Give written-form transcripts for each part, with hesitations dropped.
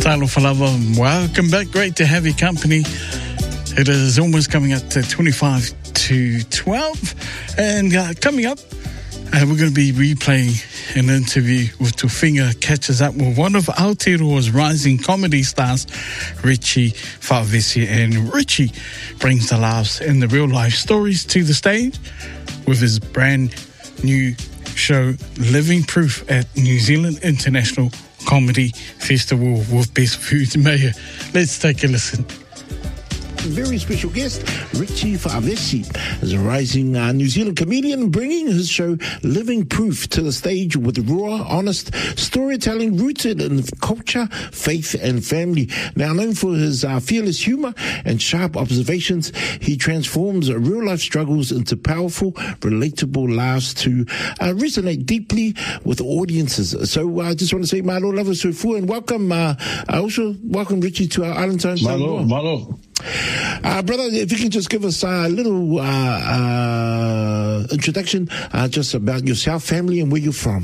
Talofa lava, welcome back. Great to have your company. It is almost coming up to 25 to 12. And coming up, we're going to be replaying an interview with Tuwhinga catches up with one of Aotearoa's rising comedy stars, Richie Fa'avesi. And Richie brings the laughs and the real life stories to the stage with his brand new show, Living Proof, at New Zealand International Comedy Festival with Best Foods Mayor. Let's take a listen. Very special guest, Richie Fa'avesi, is a rising New Zealand comedian bringing his show Living Proof to the stage with raw, honest storytelling rooted in culture, faith and family. Now known for his fearless humour and sharp observations, he transforms real-life struggles into powerful, relatable laughs to resonate deeply with audiences. So I just want to say malo lava sufu and welcome, also welcome Richie to our Island Time. Malo. Brother, if you can just give us a little introduction just about yourself, family, and where you're from.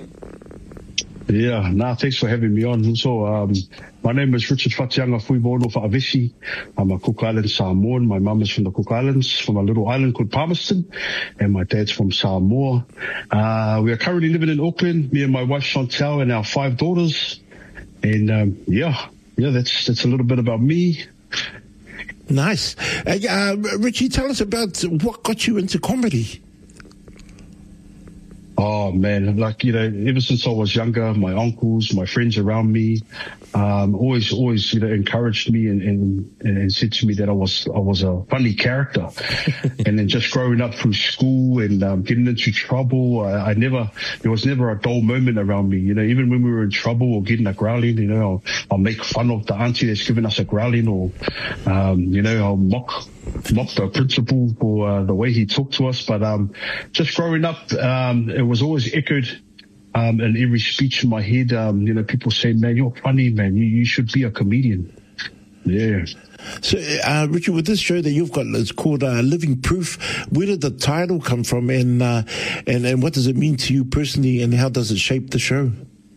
Yeah, thanks for having me on. So, my name is Richard Fatianga Fuibono Fa'avesi. I'm a Cook Island Samoan. My mum is from the Cook Islands, from a little island called Palmerston, and my dad's from Samoa. We are currently living in Auckland, me and my wife Chantel and our 5 daughters. And that's a little bit about me. Nice. Richie, tell us about what got you into comedy. Oh man, ever since I was younger, my uncles, my friends around me, always, encouraged me and said to me that I was a funny character. And then just growing up through school and getting into trouble, there was never a dull moment around me. Even when we were in trouble or getting a growling, I'll make fun of the auntie that's giving us a growling, or I'll mock the principal for the way he talked to us. But just growing up, it was always echoed in every speech in my head. People say, man, you're funny, man. You should be a comedian. Yeah. So, Richard, with this show that you've got, it's called Living Proof. Where did the title come from, and what does it mean to you personally, and how does it shape the show?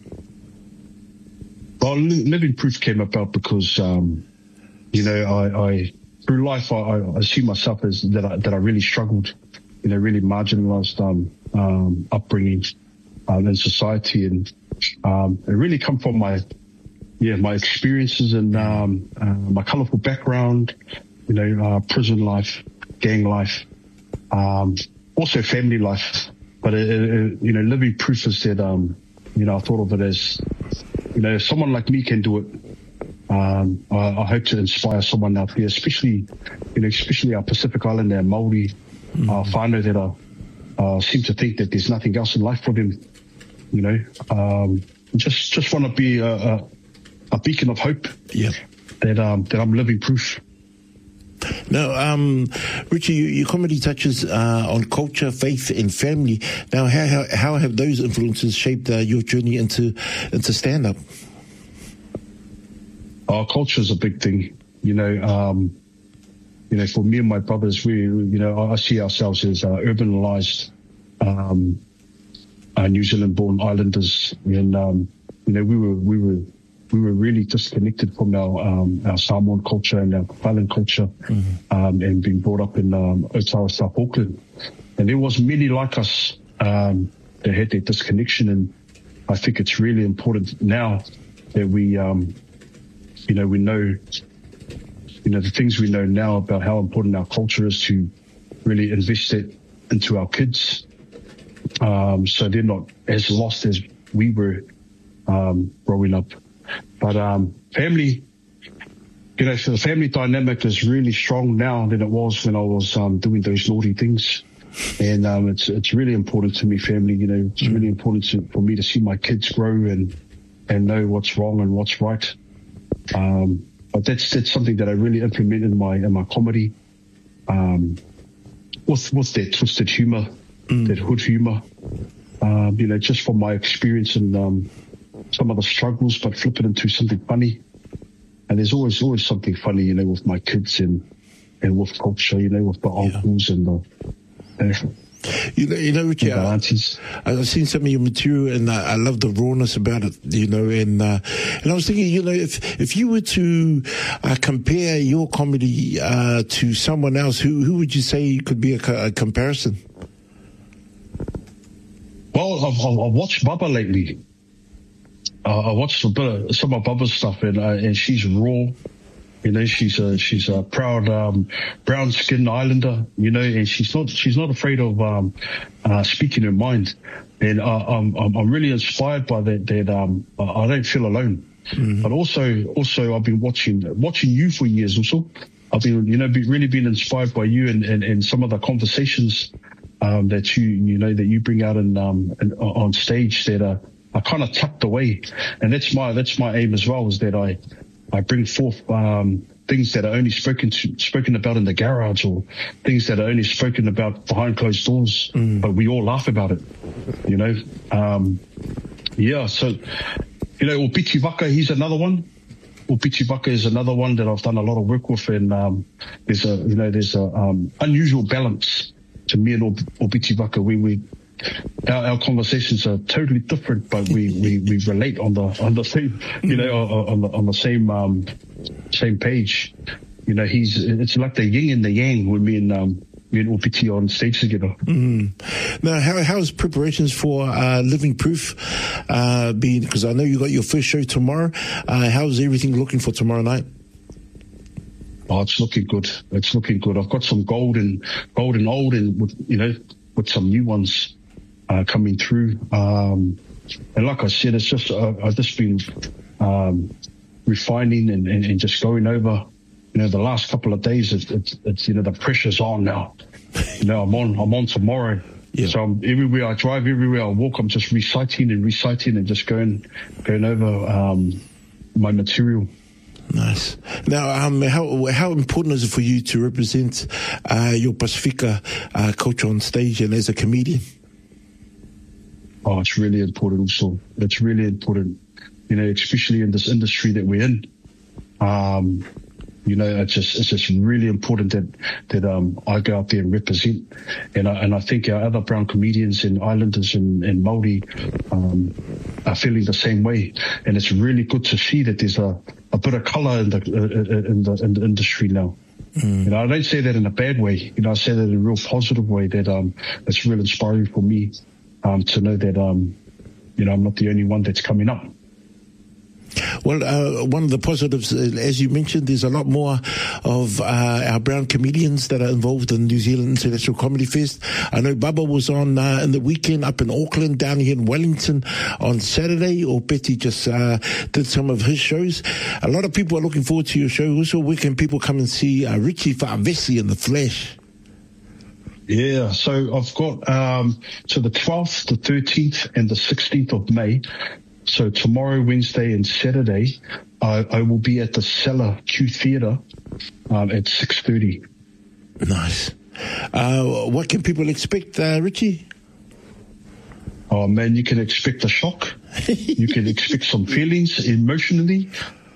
Well, Living Proof came about because, I through life, I see myself as that I really struggled, really marginalized upbringing in society, and it really come from my experiences and my colorful background, prison life, gang life, also family life. But Living Proof is that I thought of it as if someone like me can do it. I hope to inspire someone out there, especially our Pacific Islander and Māori whānau that seem to think that there's nothing else in life for them. Just want to be a beacon of hope. Yeah. That I'm living proof. Now, Richie, your comedy touches on culture, faith, and family. Now, how have those influences shaped your journey into stand-up? Our culture is a big thing, for me and my brothers, I see ourselves as urbanized, New Zealand-born islanders, and we were really disconnected from our Samoan culture and our Island culture, and being brought up in Otawa, South Auckland, and there was many like us that had that disconnection, and I think it's really important now that we we know, the things we know now about how important our culture is, to really invest it into our kids, so they're not as lost as we were growing up. But family, so the family dynamic is really strong now than it was when I was doing those naughty things. And it's really important to me, family. It's really important for me to see my kids grow and know what's wrong and what's right. But that's something that I really implement in my comedy, with that twisted humor, that hood humor, just from my experience and some of the struggles, but flip it into something funny. And there's always something funny, with my kids and with culture, with the uncles and You know, Richie, I've seen some of your material, and I love the rawness about it. And I was thinking, if you were to compare your comedy to someone else, who would you say could be a comparison? Well, I've watched Bubba lately. I watched a bit of some of Bubba's stuff, and she's raw. She's a proud brown skinned Islander, and she's not afraid of speaking her mind. And I'm really inspired by that I don't feel alone. Mm-hmm. But also I've been watching you for years also. I've been really been inspired by you and some of the conversations that you bring out on stage that are kind of tucked away. And that's my aim as well, is that I bring forth things that are only spoken about in the garage, or things that are only spoken about behind closed doors, but we all laugh about it, So, Opiti Waka, he's another one. Opiti Waka is another one that I've done a lot of work with, and there's a unusual balance to me and Opiti Waka. Our conversations are totally different, but we relate on the same, on the same page. It's like the yin and the yang when me and Opiti are on stage together. Now, how's preparations for Living Proof been? Because I know you got your first show tomorrow. How's everything looking for tomorrow night? Oh, it's looking good. I've got some gold and old, and with some new ones coming through. And like I said, it's just I've just been refining and just going over. The last couple of days, it's the pressure's on now. I'm on tomorrow. Yeah. So everywhere I drive, everywhere I walk, I'm just reciting and just going over my material. Nice. Now, how important is it for you to represent your Pasifika culture on stage and as a comedian? Oh, it's really important also. It's really important, especially in this industry that we're in. It's just really important that I go out there and represent. And I think our other brown comedians and Islanders and Māori are feeling the same way. And it's really good to see that there's a bit of colour in the industry now. I don't say that in a bad way. I say that in a real positive way, that it's real inspiring for me to know that I'm not the only one that's coming up. Well, one of the positives, as you mentioned, there's a lot more of our brown comedians that are involved in New Zealand International Comedy Fest. I know Bubba was on in the weekend up in Auckland, down here in Wellington on Saturday, or Betty just did some of his shows. A lot of people are looking forward to your show. Also, where can people come and see Richie Fa'avesi in the flesh? Yeah, so I've got so the 12th, the 13th, and the 16th of May. So tomorrow, Wednesday, and Saturday, I will be at the Cellar Q Theatre at 6:30. Nice. What can people expect, Richie? Oh man, you can expect a shock. You can expect some feelings emotionally.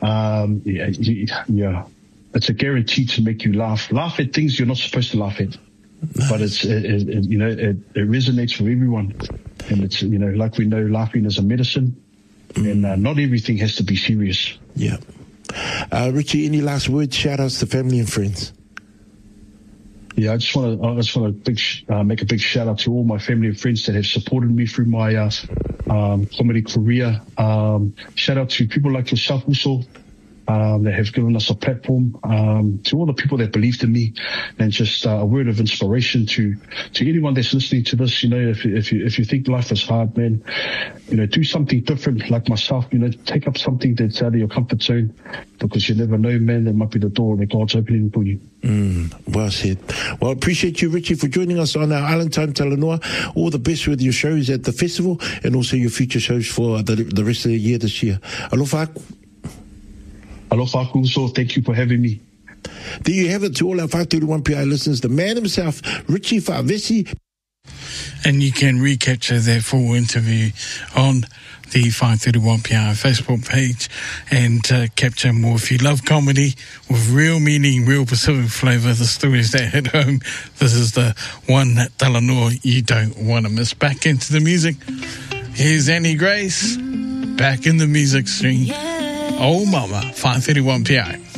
Yeah, it's a guarantee to make you laugh. Laugh at things you're not supposed to laugh at. But it resonates with everyone, and it's like we know, laughing is a medicine, and not everything has to be serious. Yeah. Richie, any last words? Shout outs to family and friends. Yeah, I just want to make a big shout out to all my family and friends that have supported me through my comedy career. Shout out to people like yourself also. That have given us a platform, to all the people that believed in me, and just a word of inspiration to anyone that's listening to this. If you think life is hard, man, do something different like myself. Take up something that's out of your comfort zone, because you never know, man, that might be the door that God's opening for you. Well said. Well, appreciate you, Richie, for joining us on our Island Time Talanoa. All the best with your shows at the festival, and also your future shows for the rest of the year this year. Alofa. Alofa Kuso, thank you for having me. There you have it, to all our 531 PI listeners, the man himself, Richie Fa'avesi. And you can recapture that full interview on the 531PR Facebook page and capture more. If you love comedy with real meaning, real Pacific flavour, the stories that hit home, this is the one that Talanoa you don't want to miss. Back into the music. Here's Annie Grace, back in the music stream. Oh Mama, 531 PI.